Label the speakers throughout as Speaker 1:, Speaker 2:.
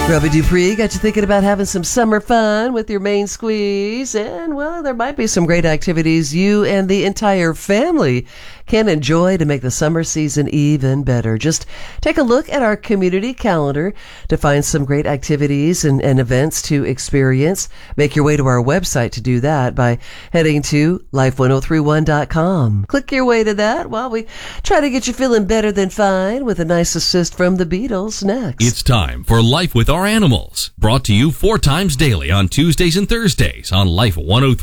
Speaker 1: Robbie Dupree got you thinking about having some summer fun with your main squeeze. And, well, there might be some great activities you and the entire family can enjoy to make the summer season even better. Just take a look at our community calendar to find some great activities and events to experience. Make your way to our website to do that by heading to life1031.com. Click your way to that while we try to get you feeling better than fine with a nice assist from the Beatles next.
Speaker 2: It's time for Life with Our Animals, brought to you 4 times daily on Tuesdays and Thursdays on Life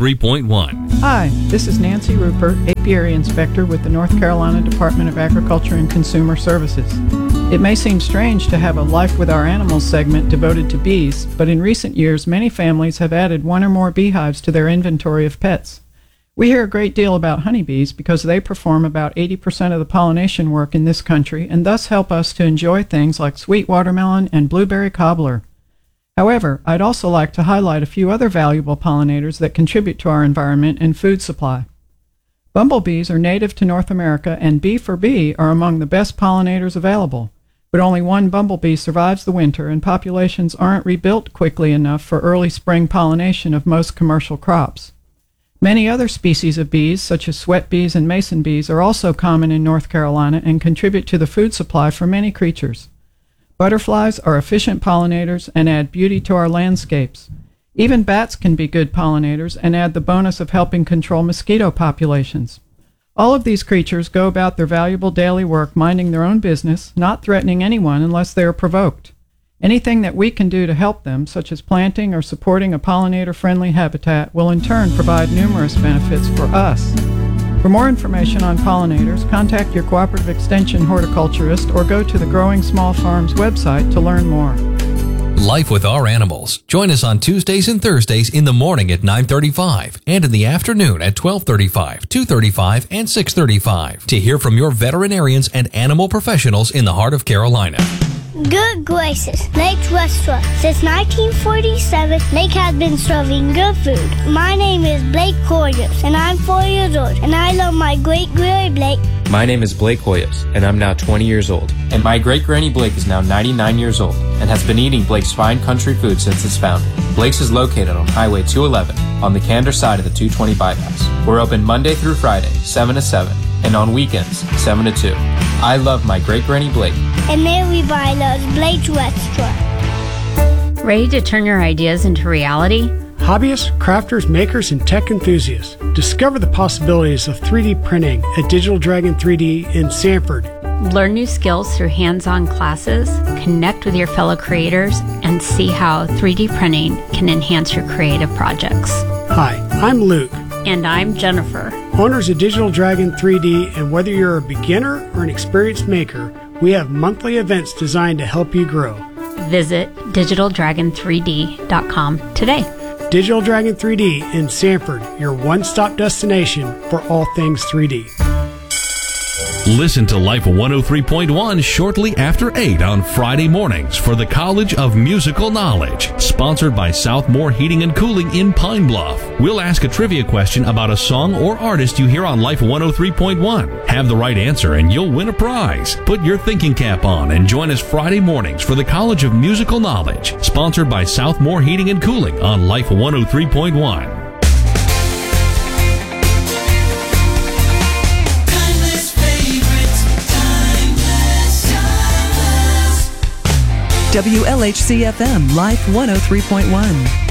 Speaker 2: 103.1.
Speaker 3: Hi, this is Nancy Rupert, Apiary Inspector with the North Carolina Department of Agriculture and Consumer Services. It may seem strange to have a Life with Our Animals segment devoted to bees, but in recent years, many families have added 1 or more beehives to their inventory of pets. We hear a great deal about honeybees because they perform about 80% of the pollination work in this country and thus help us to enjoy things like sweet watermelon and blueberry cobbler. However, I'd also like to highlight a few other valuable pollinators that contribute to our environment and food supply. Bumblebees are native to North America, and bee are among the best pollinators available. But only one bumblebee survives the winter, and populations aren't rebuilt quickly enough for early spring pollination of most commercial crops. Many other species of bees, such as sweat bees and mason bees, are also common in North Carolina and contribute to the food supply for many creatures. Butterflies are efficient pollinators and add beauty to our landscapes. Even bats can be good pollinators and add the bonus of helping control mosquito populations. All of these creatures go about their valuable daily work minding their own business, not threatening anyone unless they are provoked. Anything that we can do to help them, such as planting or supporting a pollinator-friendly habitat, will in turn provide numerous benefits for us. For more information on pollinators, contact your Cooperative Extension horticulturist or go to the Growing Small Farms website to learn more.
Speaker 2: Life with Our Animals. Join us on Tuesdays and Thursdays in the morning at 9:35 and in the afternoon at 12:35, 2:35, and 6:35 to hear from your veterinarians and animal professionals in the heart of Carolina.
Speaker 4: Good gracious, Lake's Restaurant. Since 1947, Lake has been serving good food. My name is Blake Hoyos, and I'm 4 years old, and I love my great-granny Blake.
Speaker 5: My name is Blake Hoyos, and I'm now 20 years old. And my great-granny Blake is now 99 years old, and has been eating Blake's fine country food since its founding. Blake's is located on Highway 211, on the Candor side of the 220 bypass. We're open Monday through Friday, 7 to 7, and on weekends, 7 to 2. I love my great-granny Blake.
Speaker 4: And everybody loves Blake's Restaurant.
Speaker 6: Ready to turn your ideas into reality?
Speaker 7: Hobbyists, crafters, makers, and tech enthusiasts, discover the possibilities of 3D printing at Digital Dragon 3D in Sanford.
Speaker 6: Learn new skills through hands-on classes, connect with your fellow creators, and see how 3D printing can enhance your creative projects.
Speaker 7: Hi, I'm Luke.
Speaker 6: And I'm Jennifer.
Speaker 7: Owners of Digital Dragon 3D, and whether you're a beginner or an experienced maker, we have monthly events designed to help you grow.
Speaker 6: Visit digitaldragon3d.com today.
Speaker 7: Digital Dragon 3D in Sanford, your one-stop destination for all things 3D.
Speaker 2: Listen to Life 103.1 shortly after 8 on Friday mornings for the College of Musical Knowledge, sponsored by Southmore Heating and Cooling in Pine Bluff. We'll ask a trivia question about a song or artist you hear on Life 103.1. Have the right answer and you'll win a prize. Put your thinking cap on and join us Friday mornings for the College of Musical Knowledge, sponsored by Southmore Heating and Cooling on Life 103.1.
Speaker 8: WLHC-FM Life 103.1.